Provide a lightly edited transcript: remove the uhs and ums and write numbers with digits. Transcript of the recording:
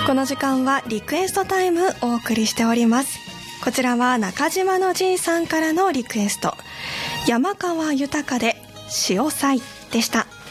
この時間はリクエストタイムお送りしております。こちらは中島のじいさんからのリクエスト、山川豊で潮騒でした。